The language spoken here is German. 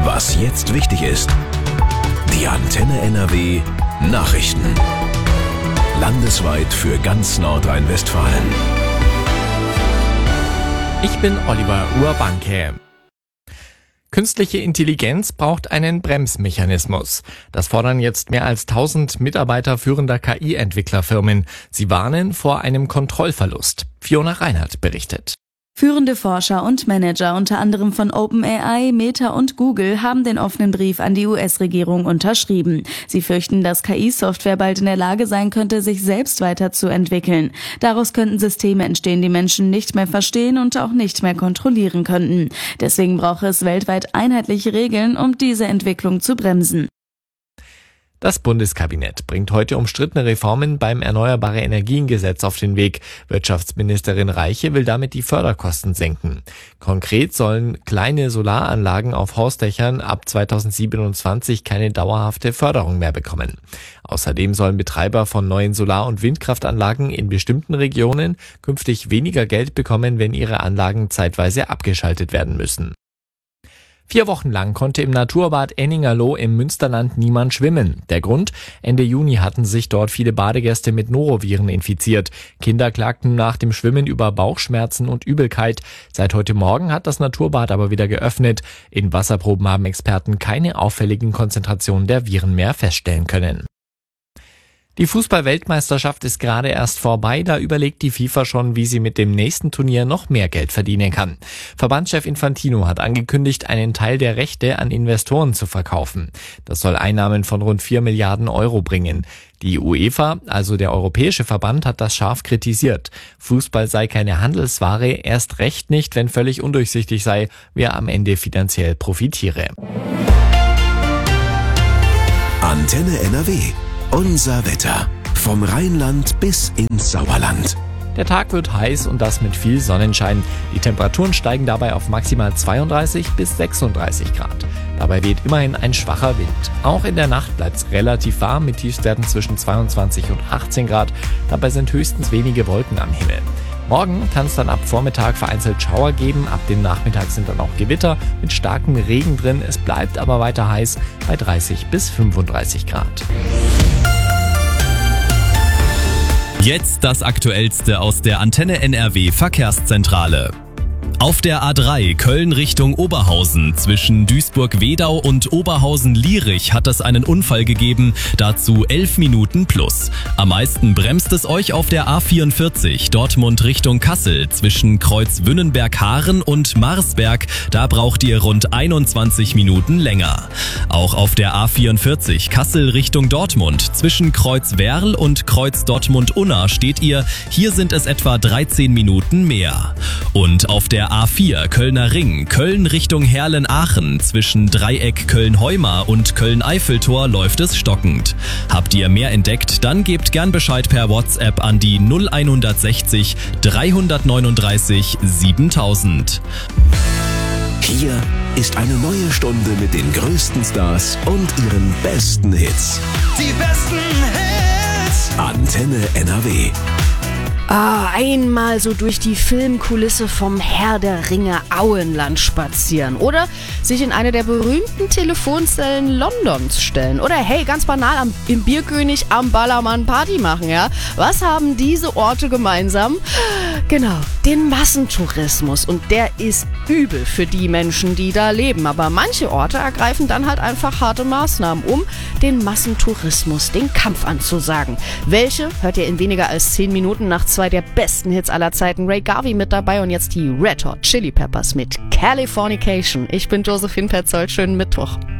Was jetzt wichtig ist. Die Antenne NRW Nachrichten. Landesweit für ganz Nordrhein-Westfalen. Ich bin Oliver Urbanke. Künstliche Intelligenz braucht einen Bremsmechanismus. Das fordern jetzt mehr als 1000 Mitarbeiter führender KI-Entwicklerfirmen. Sie warnen vor einem Kontrollverlust. Fiona Reinhardt berichtet. Führende Forscher und Manager unter anderem von OpenAI, Meta und Google haben den offenen Brief an die US-Regierung unterschrieben. Sie fürchten, dass KI-Software bald in der Lage sein könnte, sich selbst weiterzuentwickeln. Daraus könnten Systeme entstehen, die Menschen nicht mehr verstehen und auch nicht mehr kontrollieren könnten. Deswegen braucht es weltweit einheitliche Regeln, um diese Entwicklung zu bremsen. Das Bundeskabinett bringt heute umstrittene Reformen beim Erneuerbare-Energien-Gesetz auf den Weg. Wirtschaftsministerin Reiche will damit die Förderkosten senken. Konkret sollen kleine Solaranlagen auf Hausdächern ab 2027 keine dauerhafte Förderung mehr bekommen. Außerdem sollen Betreiber von neuen Solar- und Windkraftanlagen in bestimmten Regionen künftig weniger Geld bekommen, wenn ihre Anlagen zeitweise abgeschaltet werden müssen. 4 Wochen lang konnte im Naturbad Enningerloh im Münsterland niemand schwimmen. Der Grund? Ende Juni hatten sich dort viele Badegäste mit Noroviren infiziert. Kinder klagten nach dem Schwimmen über Bauchschmerzen und Übelkeit. Seit heute Morgen hat das Naturbad aber wieder geöffnet. In Wasserproben haben Experten keine auffälligen Konzentrationen der Viren mehr feststellen können. Die Fußball-Weltmeisterschaft ist gerade erst vorbei, da überlegt die FIFA schon, wie sie mit dem nächsten Turnier noch mehr Geld verdienen kann. Verbandschef Infantino hat angekündigt, einen Teil der Rechte an Investoren zu verkaufen. Das soll Einnahmen von rund 4 Milliarden Euro bringen. Die UEFA, also der Europäische Verband, hat das scharf kritisiert. Fußball sei keine Handelsware, erst recht nicht, wenn völlig undurchsichtig sei, wer am Ende finanziell profitiere. Antenne NRW. Unser Wetter. Vom Rheinland bis ins Sauerland. Der Tag wird heiß und das mit viel Sonnenschein. Die Temperaturen steigen dabei auf maximal 32 bis 36 Grad. Dabei weht immerhin ein schwacher Wind. Auch in der Nacht bleibt es relativ warm mit Tiefstwerten zwischen 22 und 18 Grad. Dabei sind höchstens wenige Wolken am Himmel. Morgen kann es dann ab Vormittag vereinzelt Schauer geben. Ab dem Nachmittag sind dann auch Gewitter mit starkem Regen drin. Es bleibt aber weiter heiß bei 30 bis 35 Grad. Jetzt das Aktuellste aus der Antenne NRW Verkehrszentrale. Auf der A3 Köln Richtung Oberhausen zwischen Duisburg-Wedau und Oberhausen-Lierich hat es einen Unfall gegeben, dazu 11 Minuten plus. Am meisten bremst es euch auf der A44 Dortmund Richtung Kassel zwischen Kreuz Wünnenberg-Haaren und Marsberg, da braucht ihr rund 21 Minuten länger. Auch auf der A44 Kassel Richtung Dortmund zwischen Kreuz Werl und Kreuz Dortmund-Unna steht ihr, hier sind es etwa 13 Minuten mehr. Und auf der A4 Kölner Ring, Köln Richtung Herlen-Aachen zwischen Dreieck Köln-Heumar und Köln-Eiffeltor läuft es stockend. Habt ihr mehr entdeckt, dann gebt gern Bescheid per WhatsApp an die 0160 339 7000. Hier ist eine neue Stunde mit den größten Stars und ihren besten Hits. Die besten Hits! Antenne NRW. Einmal so durch die Filmkulisse vom Herr der Ringe Auenland spazieren oder sich in eine der berühmten Telefonzellen Londons stellen oder hey, ganz banal im Bierkönig am Ballermann Party machen, ja? Was haben diese Orte gemeinsam? Genau, den Massentourismus und der ist übel für die Menschen, die da leben, aber manche Orte ergreifen dann halt einfach harte Maßnahmen, um den Massentourismus den Kampf anzusagen. Welche hört ihr in weniger als 10 Minuten nach 2 der besten Hits aller Zeiten. Ray Garvey mit dabei und jetzt die Red Hot Chili Peppers mit Californication. Ich bin Josephine Petzold. Schönen Mittwoch.